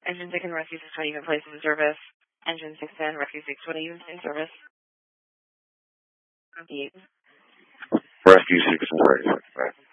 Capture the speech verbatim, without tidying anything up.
Engine six and Rescue six twenty, you've been placed in service. Engine six ten, Rescue six twenty, you've been in service. Eight. Rescue six ten,